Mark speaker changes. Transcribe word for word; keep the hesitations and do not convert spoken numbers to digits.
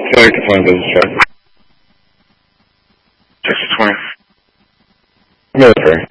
Speaker 1: Flight to find those check. six twenty. Military.